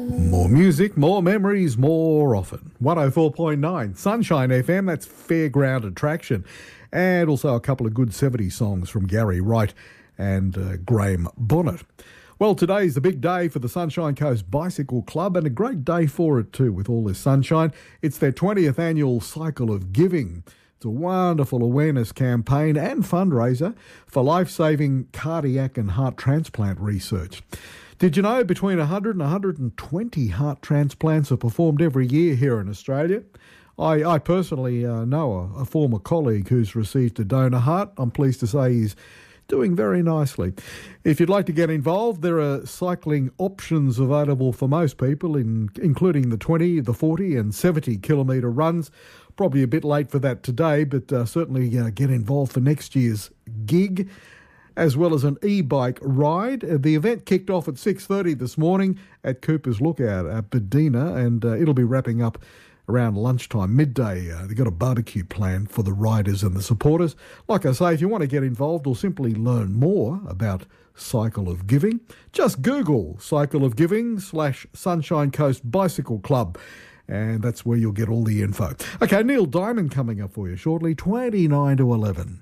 More music, more memories, more often. 104.9 Sunshine FM, that's Fairground Attraction. And also a couple of good 70s songs from Gary Wright and Graham Bonnet. Well, today's the big day for the Sunshine Coast Bicycle Club, and a great day for it too with all this sunshine. It's their 20th annual Cycle of Giving. It's a wonderful awareness campaign and fundraiser for life-saving cardiac and heart transplant research. Did you know between 100 and 120 heart transplants are performed every year here in Australia? I personally know a former colleague who's received a donor heart. I'm pleased to say he's doing very nicely. If you'd like to get involved, there are cycling options available for most people, including the 20, the 40 and 70 kilometre runs. Probably a bit late for that today, but certainly get involved for next year's gig, as well as an e-bike ride. The event kicked off at 6:30 this morning at Cooper's Lookout at Bedina, and it'll be wrapping up around lunchtime, midday. They've got a barbecue planned for the riders and the supporters. Like I say, if you want to get involved or simply learn more about Cycle of Giving, just Google Cycle of Giving /Sunshine Coast Bicycle Club, and that's where you'll get all the info. Okay, Neil Diamond coming up for you shortly, 29 to 11.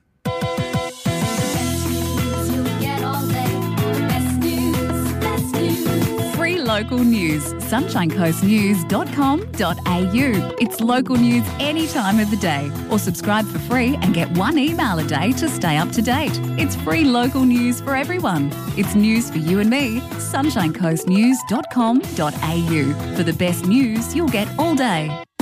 Free local news, sunshinecoastnews.com.au. It's local news any time of the day. Or subscribe for free and get one email a day to stay up to date. It's free local news for everyone. It's news for you and me. sunshinecoastnews.com.au. For the best news you'll get all day.